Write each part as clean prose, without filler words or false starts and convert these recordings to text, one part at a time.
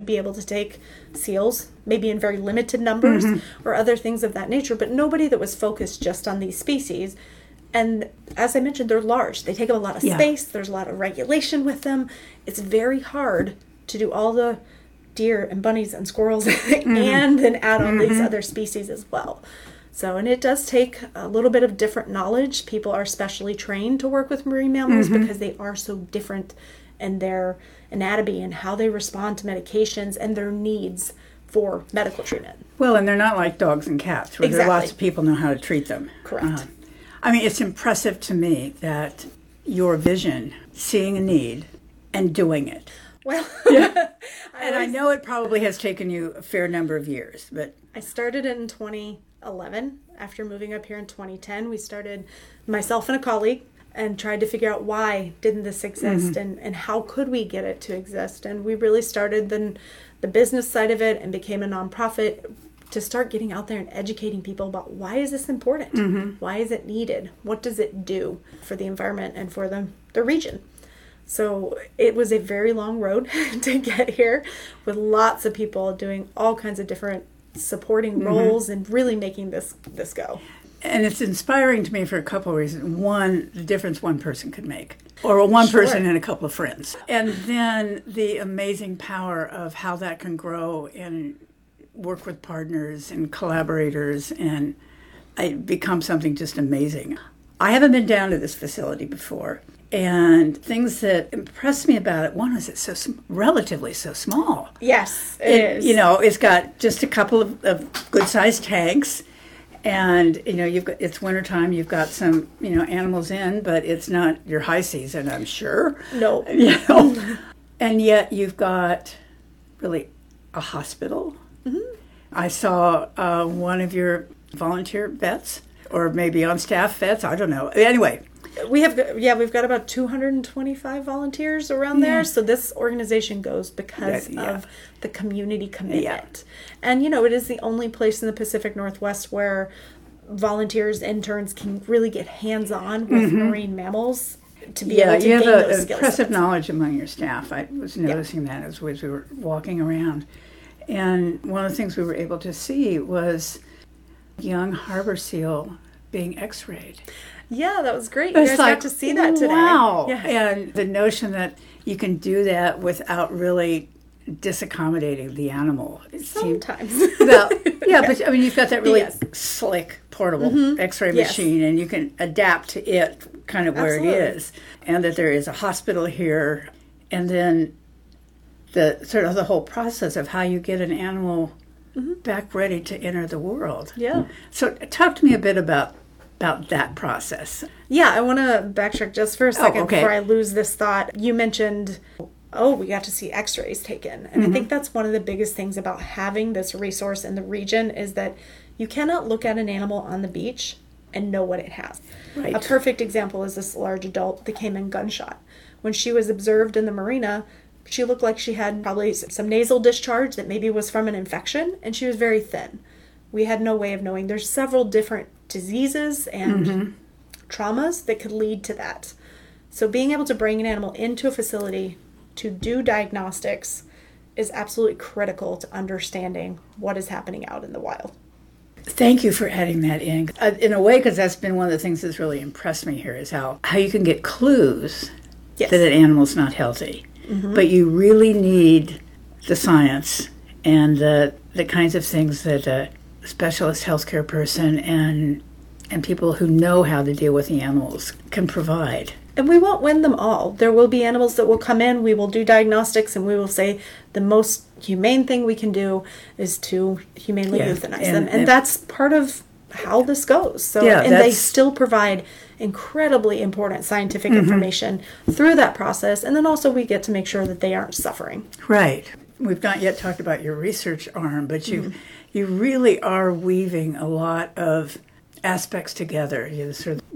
be able to take seals, maybe in very limited numbers or other things of that nature, but nobody that was focused just on these species. And as I mentioned, they're large. They take up a lot of space. There's a lot of regulation with them. It's very hard to do all the deer and bunnies and squirrels and then add on these other species as well. So, and it does take a little bit of different knowledge. People are specially trained to work with marine mammals because they are so different in their anatomy and how they respond to medications and their needs for medical treatment. Well, and they're not like dogs and cats, where there lots of people know how to treat them. Correct. I mean, it's impressive to me that your vision, seeing a need and doing it. Well, and I know it probably has taken you a fair number of years, but I started in 2011. After moving up here in 2010, we started, myself and a colleague, and tried to figure out why didn't this exist and how could we get it to exist. And we really started the business side of it and became a nonprofit to start getting out there and educating people about why is this important? Why is it needed? What does it do for the environment and for the region? So it was a very long road to get here, with lots of people doing all kinds of different supporting roles and really making this go. And it's inspiring to me for a couple of reasons. One, the difference one person could make, or one person and a couple of friends. And then the amazing power of how that can grow and work with partners and collaborators, and it becomes something just amazing. I haven't been down to this facility before, and things that impressed me about it, one is it's so relatively so small. Yes, it is. You know, it's got just a couple of good-sized tanks, and you know, it's wintertime. You've got some animals in, but it's not your high season, I'm sure. No, and yet you've got really a hospital. I saw one of your volunteer vets, or maybe on staff vets. I don't know. Anyway, we've got about 225 volunteers around there. So this organization goes because of the community commitment. And it is the only place in the Pacific Northwest where volunteers, interns can really get hands-on with marine mammals to be able to gain those skills. You have impressive knowledge among your staff. I was noticing that as we were walking around. And one of the things we were able to see was young harbor seal being x-rayed. Yeah, that was great. You guys got to see that today. Wow. Yes. And the notion that you can do that without really disaccommodating the animal. Sometimes. Well, yeah, but I mean, you've got that really slick, portable x-ray machine, and you can adapt to it kind of where it is. And that there is a hospital here, and then the sort of the whole process of how you get an animal back ready to enter the world. Yeah. So talk to me a bit about that process. Yeah, I want to backtrack just for a second before I lose this thought. You mentioned, we got to see x-rays taken. And I think that's one of the biggest things about having this resource in the region is that you cannot look at an animal on the beach and know what it has. Right. A perfect example is this large adult that came in gunshot. When she was observed in the marina, she looked like she had probably some nasal discharge that maybe was from an infection, and she was very thin. We had no way of knowing. There's several different diseases and traumas that could lead to that. So being able to bring an animal into a facility to do diagnostics is absolutely critical to understanding what is happening out in the wild. Thank you for adding that in a way, because that's been one of the things that's really impressed me here is how you can get clues that an animal's not healthy. But you really need the science and the kinds of things that a specialist healthcare person and people who know how to deal with the animals can provide. And we won't win them all. There will be animals that will come in, we will do diagnostics, and we will say the most humane thing we can do is to humanely euthanize them. And that's part of how this goes. So, and they still provide incredibly important scientific information through that process. And then also we get to make sure that they aren't suffering. Right. We've not yet talked about your research arm, but you really are weaving a lot of aspects together. The sort of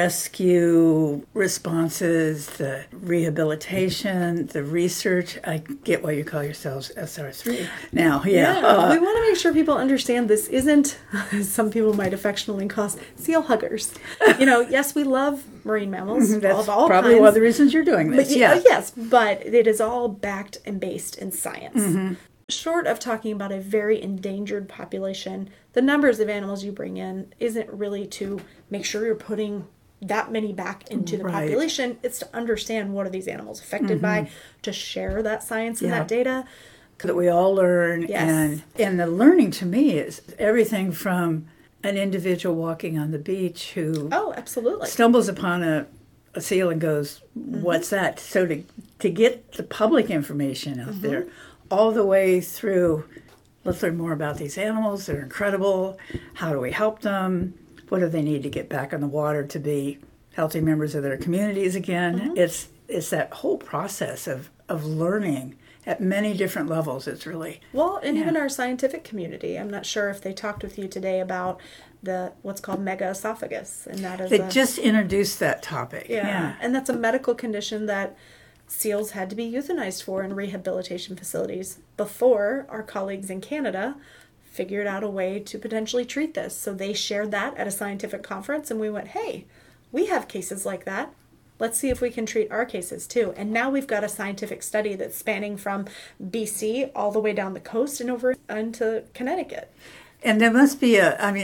rescue responses, the rehabilitation, the research. I get why you call yourselves SR3 now. We want to make sure people understand this isn't, some people might affectionately call us seal huggers. Yes, we love marine mammals That's of all probably kinds. one of the reasons you're doing this. But, yes, but it is all backed and based in science. Short of talking about a very endangered population, the numbers of animals you bring in isn't really to make sure you're putting that many back into the population. It's to understand what are these animals affected by, to share that science and that data. That we all learn. Yes. And the learning to me is everything from an individual walking on the beach who absolutely stumbles upon a seal and goes, what's that? So to get the public information out there, all the way through, let's learn more about these animals. They're incredible. How do we help them? What do they need to get back on the water to be healthy members of their communities again? It's that whole process of learning at many different levels. It's really... Well, and even our scientific community. I'm not sure if they talked with you today about what's called megaesophagus. And that is They just introduced that topic. Yeah. And that's a medical condition that seals had to be euthanized for in rehabilitation facilities before our colleagues in Canada figured out a way to potentially treat this. So they shared that at a scientific conference, and we went, hey, we have cases like that. Let's see if we can treat our cases too. And now we've got a scientific study that's spanning from BC all the way down the coast and over into Connecticut. And there must be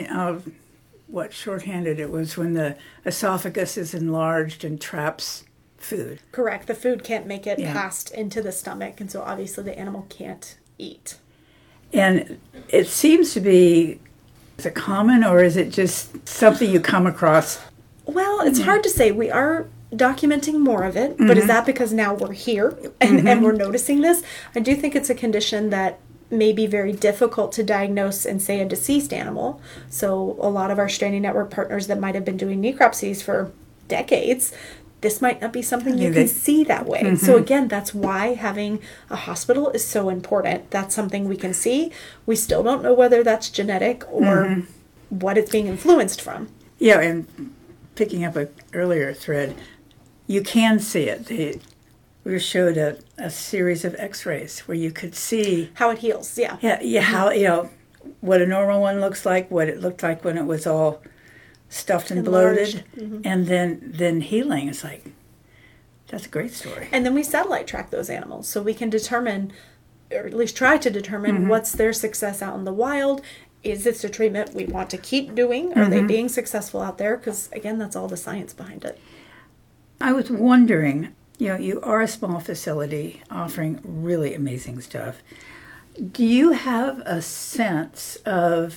what shorthanded it was when the esophagus is enlarged and traps food. Correct. The food can't make it past into the stomach, and so obviously the animal can't eat. And it seems to be, is it common or is it just something you come across? Well, it's hard to say. We are documenting more of it, but is that because now we're here and we're noticing this? I do think it's a condition that may be very difficult to diagnose in, say, a deceased animal. So a lot of our Stranding Network partners that might have been doing necropsies for decades, this might not be something you can see that way. So again, that's why having a hospital is so important. That's something we can see. We still don't know whether that's genetic or what it's being influenced from. Yeah, and picking up an earlier thread, you can see it. We showed a series of x-rays where you could see... How it heals, yeah. Yeah, how, what a normal one looks like, what it looked like when it was all stuffed and bloated, and then healing. It's like, that's a great story. And then we satellite track those animals so we can determine, or at least try to determine, what's their success out in the wild. Is this a treatment we want to keep doing? Are they being successful out there? Because, again, that's all the science behind it. I was wondering, you are a small facility offering really amazing stuff. Do you have a sense of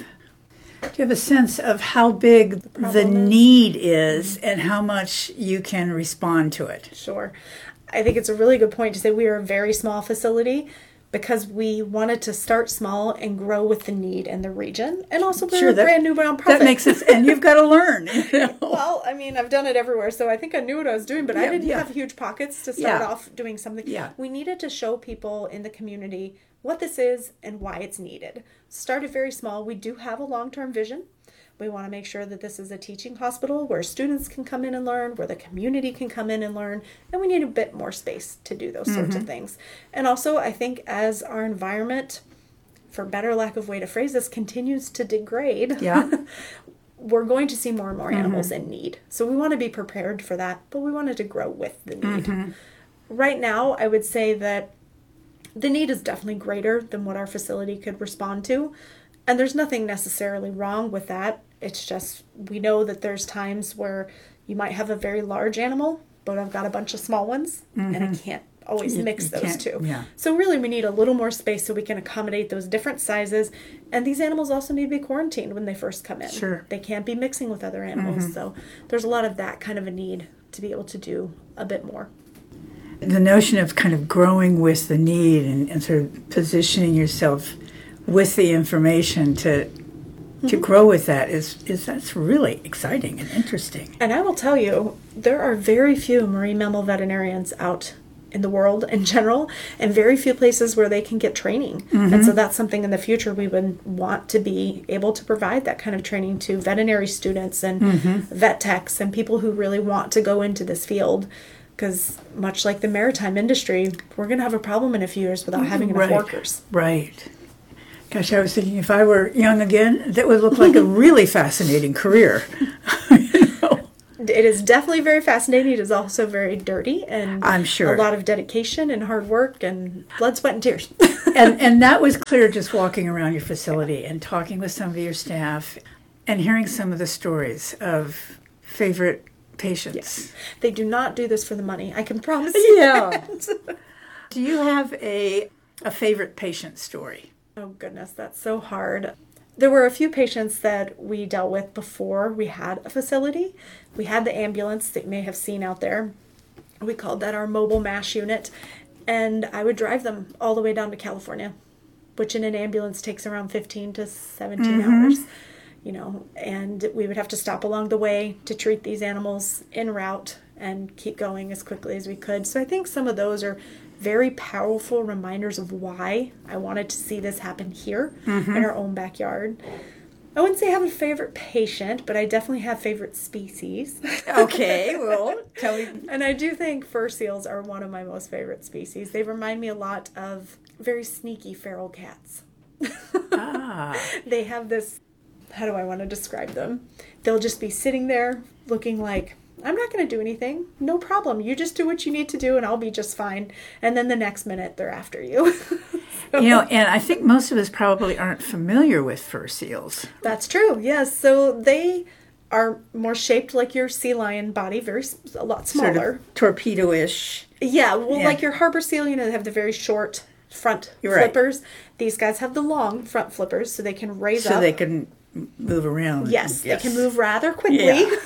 how big the need is and how much you can respond to it? Sure. I think it's a really good point to say we are a very small facility because we wanted to start small and grow with the need in the region. And also we're a brand new nonprofit. That makes sense. And you've got to learn. Well, I mean, I've done it everywhere, so I think I knew what I was doing, but I didn't have huge pockets to start off doing something. Yeah. We needed to show people in the community what this is and why it's needed. Started very small. We do have a long-term vision. We want to make sure that this is a teaching hospital where students can come in and learn, where the community can come in and learn, and we need a bit more space to do those sorts of things. And also, I think as our environment, for better lack of way to phrase this, continues to degrade, we're going to see more and more animals in need. So we want to be prepared for that, but we wanted to grow with the need. Right now, I would say that the need is definitely greater than what our facility could respond to. And there's nothing necessarily wrong with that. It's just we know that there's times where you might have a very large animal, but I've got a bunch of small ones, and I can't always mix those two. Yeah. So really we need a little more space so we can accommodate those different sizes. And these animals also need to be quarantined when they first come in. Sure. They can't be mixing with other animals. So there's a lot of that kind of a need to be able to do a bit more. The notion of kind of growing with the need and sort of positioning yourself with the information to grow with that that's really exciting and interesting. And I will tell you, there are very few marine mammal veterinarians out in the world in general, and very few places where they can get training. And so that's something in the future we would want to be able to provide that kind of training to veterinary students and vet techs and people who really want to go into this field. Because much like the maritime industry, we're going to have a problem in a few years without having enough workers. Right. Gosh, I was thinking if I were young again, that would look like a really fascinating career. It is definitely very fascinating. It is also very dirty, and I'm sure a lot of dedication and hard work and blood, sweat, and tears. and that was clear just walking around your facility and talking with some of your staff and hearing some of the stories of favorite patients. Yes. They do not do this for the money. I can promise you. Yeah. Do you have a favorite patient story? Oh, goodness, that's so hard. There were a few patients that we dealt with before we had a facility. We had the ambulance that you may have seen out there. We called that our mobile MASH unit. And I would drive them all the way down to California, which in an ambulance takes around 15 to 17 hours. You know, and we would have to stop along the way to treat these animals en route and keep going as quickly as we could. So I think some of those are very powerful reminders of why I wanted to see this happen here in our own backyard. I wouldn't say I have a favorite patient, but I definitely have favorite species. Okay, well, tell me. And I do think fur seals are one of my most favorite species. They remind me a lot of very sneaky feral cats. They have this, how do I want to describe them? They'll just be sitting there looking like, I'm not going to do anything. No problem. You just do what you need to do and I'll be just fine. And then the next minute they're after you. You know, and I think most of us probably aren't familiar with fur seals. That's true. Yes. So they are more shaped like your sea lion body, a lot smaller. Sort of torpedo-ish. Yeah. Well, like your harbor seal, you know, they have the very short front flippers. Right. These guys have the long front flippers so they can raise up. So they can move around. Yes, they can move rather quickly. Yeah.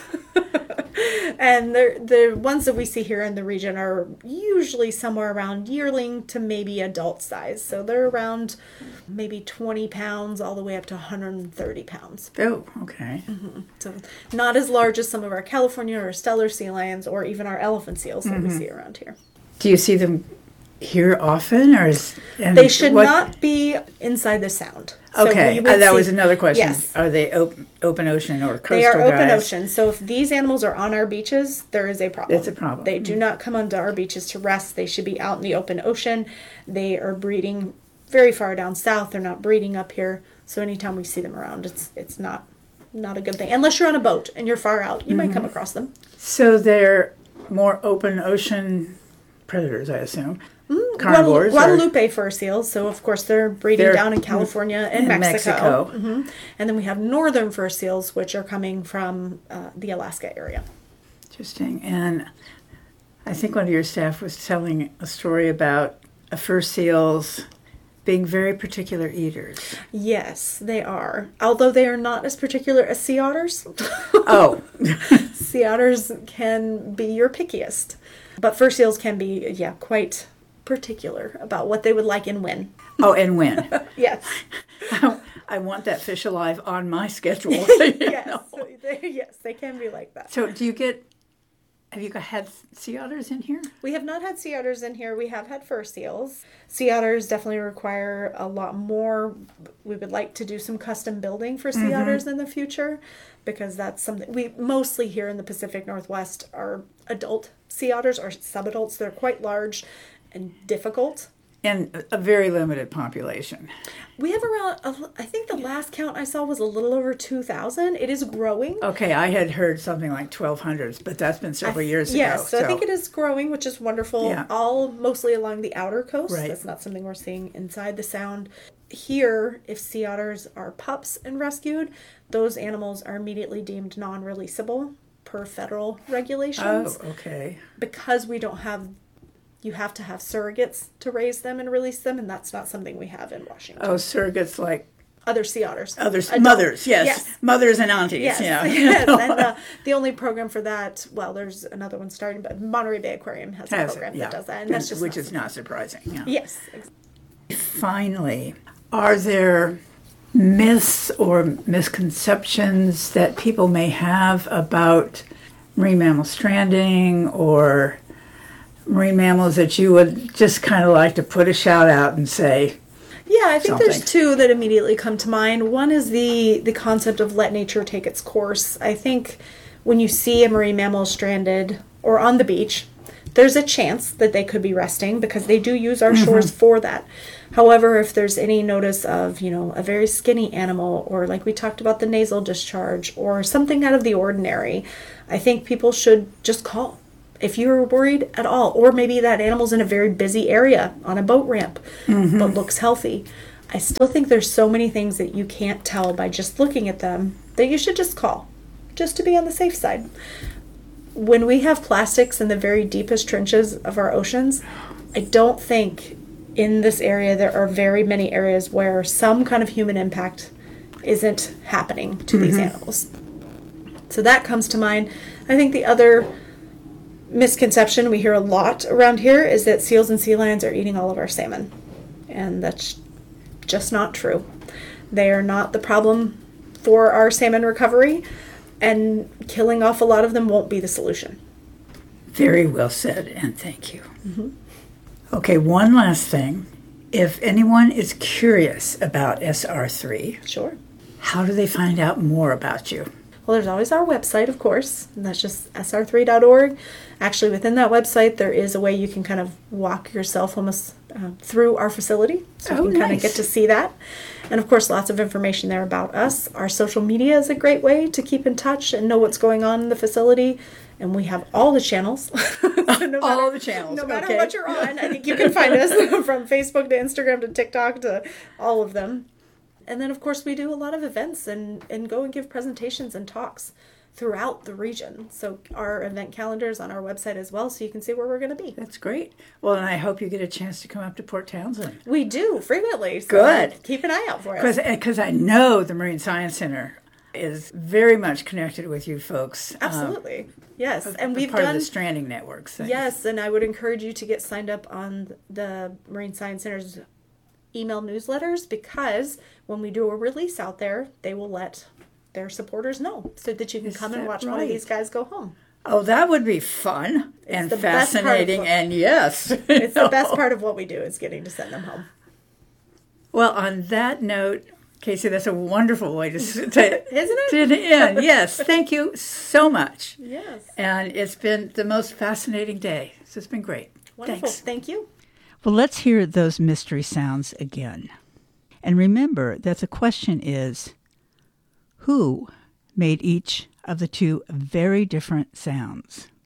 And the ones that we see here in the region are usually somewhere around yearling to maybe adult size. So they're around maybe 20 pounds all the way up to 130 pounds. Oh, okay. So not as large as some of our California or Steller sea lions or even our elephant seals that we see around here. Do you see them here often, or they should not be inside the sound? Okay, so that was another question. Yes. Are they open ocean or coastal? They are open guys? Ocean. So if these animals are on our beaches, there is a problem. It's a problem. They do not come onto our beaches to rest. They should be out in the open ocean. They are breeding very far down south. They're not breeding up here. So anytime we see them around, it's not a good thing. Unless you're on a boat and you're far out, you might come across them. So they're more open ocean predators, I assume. Carnivores. Guadalupe fur seals, so of course they're breeding down in California and Mexico. And then we have northern fur seals, which are coming from the Alaska area. Interesting. And I think one of your staff was telling a story about fur seals being very particular eaters. Yes, they are. Although they are not as particular as sea otters. Oh. Sea otters can be your pickiest. But fur seals can be, quite particular about what they would like and when. Oh, and when. Yes. I want that fish alive on my schedule. Yes, they can be like that. So have you had sea otters in here? We have not had sea otters in here. We have had fur seals. Sea otters definitely require a lot more. We would like to do some custom building for sea otters in the future, because that's something we mostly here in the Pacific Northwest are adult sea otters or subadults. They're quite large and difficult. And a very limited population. We have around, I think the last count I saw was a little over 2,000. It is growing. Okay, I had heard something like 1,200, but that's been several years ago. Yes, so I think it is growing, which is wonderful. Yeah. All mostly along the outer coast. Right. That's not something we're seeing inside the sound. Here, if sea otters are pups and rescued, those animals are immediately deemed non-releasable per federal regulations. Oh, okay. Because we don't have... You have to have surrogates to raise them and release them, and that's not something we have in Washington. Oh, surrogates like... Other sea otters. Mothers, yes. Mothers and aunties, yes. yeah. Yes, and the only program for that, well, there's another one starting, but Monterey Bay Aquarium has a program that does that, and that's just which is not surprising. Yeah. Yes. Finally, are there myths or misconceptions that people may have about marine mammal stranding or marine mammals that you would just kind of like to put a shout out and say? Yeah, I think there's two that immediately come to mind. One is the concept of let nature take its course. I think when you see a marine mammal stranded or on the beach, there's a chance that they could be resting because they do use our shores for that. However, if there's any notice of, a very skinny animal, or like we talked about the nasal discharge, or something out of the ordinary, I think people should just call. If you're worried at all, or maybe that animal's in a very busy area on a boat ramp, but looks healthy. I still think there's so many things that you can't tell by just looking at them that you should just call, just to be on the safe side. When we have plastics in the very deepest trenches of our oceans, I don't think in this area there are very many areas where some kind of human impact isn't happening to these animals. So that comes to mind. I think the other misconception we hear a lot around here is that seals and sea lions are eating all of our salmon. And that's just not true. They are not the problem for our salmon recovery, and killing off a lot of them won't be the solution. Very well said, and thank you. Okay, one last thing. If anyone is curious about SR3, Sure. how do they find out more about you? Well, there's always our website, of course, and that's just sr3.org. Actually, within that website, there is a way you can kind of walk yourself almost through our facility, so you can kind of get to see that. And of course, lots of information there about us. Our social media is a great way to keep in touch and know what's going on in the facility. And we have all the channels. All the channels. No matter what you're on, I think you can find us from Facebook to Instagram to TikTok to all of them. And then, of course, we do a lot of events and go and give presentations and talks throughout the region. So our event calendar is on our website as well, so you can see where we're going to be. That's great. Well, and I hope you get a chance to come up to Port Townsend. We do, frequently. So Good. Keep an eye out for us. Because I know the Marine Science Center is very much connected with you folks. Absolutely. Yes. And we've part done of the Stranding Network. So. Yes, and I would encourage you to get signed up on the Marine Science Center's email newsletters, because when we do a release out there, they will let their supporters know so that you can come and watch one of these guys go home. Oh, that would be fun and fascinating, and yes. It's the best part of what we do, is getting to send them home. Well, on that note, Casey, that's a wonderful way to Isn't it? To end. Yes, thank you so much. Yes. And it's been the most fascinating day. So it's been great. Wonderful. Thanks. Thank you. Well, let's hear those mystery sounds again. And remember that the question is, who made each of the two very different sounds?